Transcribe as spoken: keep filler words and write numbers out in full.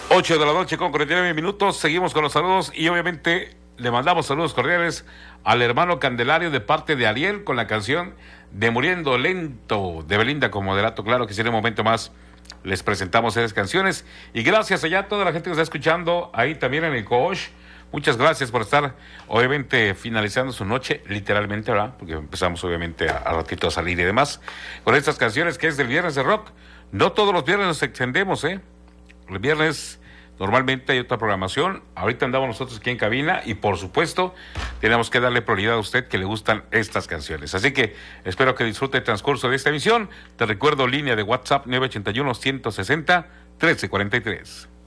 ocho de la noche con cuarenta y nueve minutos, seguimos con los saludos y obviamente le mandamos saludos cordiales al hermano Candelario de parte de Ariel con la canción de Muriendo Lento de Belinda con moderato. Claro que si en un momento más les presentamos esas canciones y gracias allá a toda la gente que está escuchando ahí también en el Coach. Muchas gracias por estar, obviamente, finalizando su noche, literalmente, ¿verdad? Porque empezamos, obviamente, a, a ratito a salir y demás, con estas canciones que es del Viernes de Rock. No todos los viernes nos extendemos, ¿eh? El viernes normalmente hay otra programación. Ahorita andamos nosotros aquí en cabina y, por supuesto, tenemos que darle prioridad a usted que le gustan estas canciones. Así que espero que disfrute el transcurso de esta emisión. Te recuerdo, línea de WhatsApp nueve ocho uno, uno seis cero, uno tres cuatro tres.